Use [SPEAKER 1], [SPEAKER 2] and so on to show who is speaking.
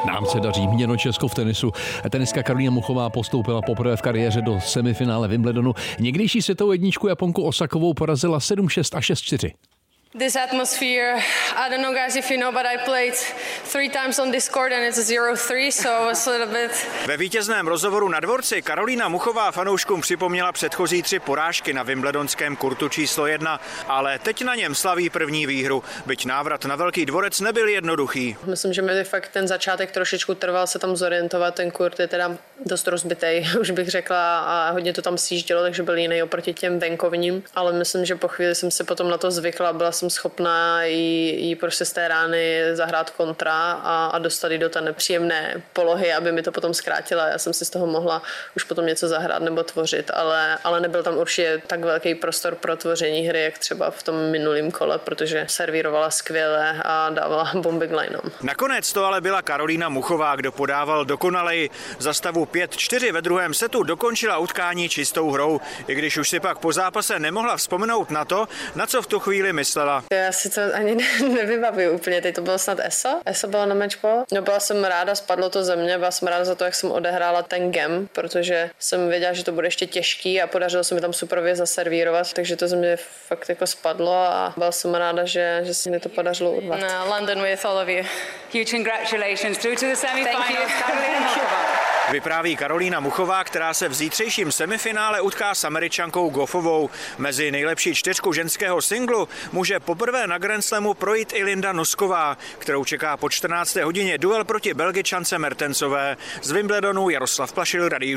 [SPEAKER 1] Nám se daří, měno Česko v tenisu. Tenistka Karolína Muchová postoupila poprvé v kariéře do semifinále Wimbledonu. Někdejší světovou jedničku Japonku Osakovou porazila 7-6 a 6-4.
[SPEAKER 2] This atmosphere, I don't know guys if you know, but I played 3 times on this court and it's a 0-3, so it's a little bit...
[SPEAKER 3] Ve vítězném rozhovoru na dvorci Karolína Muchová fanouškům připomněla předchozí 3 porážky na wimbledonském kurtu číslo 1, ale teď na něm slaví první výhru, byť návrat na Velký dvorec nebyl jednoduchý.
[SPEAKER 2] Myslím, že mi fakt ten začátek trošičku trval se tam zorientovat, ten kurt je teda dost rozbitej, už bych řekla, a hodně to tam sjíždělo, takže byl jiný oproti těm venkovním, ale myslím, že po chvíli jsem se potom na to zvykla, byla jsem schopná jí prostě z té rány zahrát kontra a dostat ji do té nepříjemné polohy, aby mi to potom zkrátila. Já jsem si z toho mohla už potom něco zahrát nebo tvořit, ale nebyl tam určitě tak velký prostor pro tvoření hry, jak třeba v tom minulém kole, protože servírovala skvěle a dávala bomby k lineům.
[SPEAKER 3] Nakonec to ale byla Karolína Muchová, kdo podával dokonaleji. Za stavu 5-4 ve druhém setu dokončila utkání čistou hrou, i když už si pak po zápase nemohla vzpomenout na to, na co v tu chvíli myslela.
[SPEAKER 2] Já si to ani nevybavuju úplně. Teď to bylo snad ESO. ESO bylo na matchball. No, byla jsem ráda, spadlo to ze mě, byla jsem ráda za to, jak jsem odehrála ten game, protože jsem věděla, že to bude ještě těžký a podařilo se mi tam superově zaservírovat, takže to ze mě fakt jako spadlo a byla jsem ráda, že se mi to podařilo urvat. No, London with all of you.
[SPEAKER 4] Huge congratulations through to the semi-finals. Karolína Muchová.
[SPEAKER 3] Vypráví Karolína Muchová, která se v zítřejším semifinále utká s Američankou Goffovou. Mezi nejlepší 4 ženského singlu může poprvé na Grand Slamu projít i Linda Nosková, kterou čeká po 14. hodině duel proti Belgičance Mertensové. Z Wimbledonu Jaroslav Plašil, Radio